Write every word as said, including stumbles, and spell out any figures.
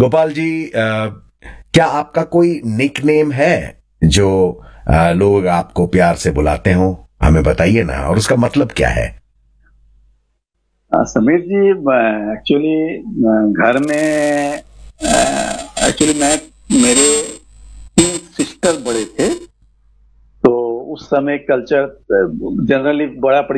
गोपाल जी, आ, क्या आपका कोई निकनेम है जो आ, लोग आपको प्यार से बुलाते हो? हमें बताइए ना, और उसका मतलब क्या है? हाँ, समीर जी, एक्चुअली घर में एक्चुअली मैं मेरे तीन सिस्टर बड़े थे, तो उस समय कल्चर जनरली बड़ा